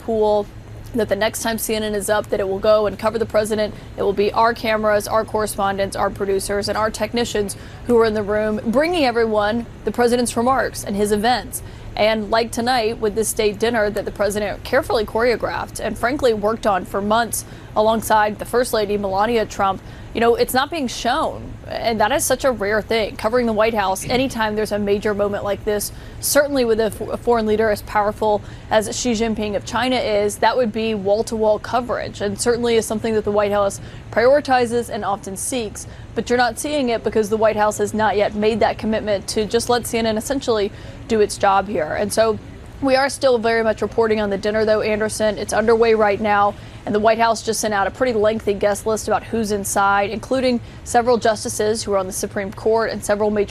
pool, that the next time CNN is up, that it will go and cover the president. It will be our cameras, our correspondents, our producers, and our technicians who are in the room bringing everyone the president's remarks and his events. And like tonight with this state dinner that the president carefully choreographed and frankly worked on for months alongside the First Lady, Melania Trump, you know, it's not being shown. And that is such a rare thing, covering the White House anytime there's a major moment like this. Certainly with a foreign leader as powerful as Xi Jinping of China is, that would be wall-to-wall coverage, and certainly is something that the White House prioritizes and often seeks. But you're not seeing it because the White House has not yet made that commitment to just let CNN essentially do its job here. And so we are still very much reporting on the dinner, though, Anderson. It's underway right now. And the White House just sent out a pretty lengthy guest list about who's inside, including several justices who are on the Supreme Court and several major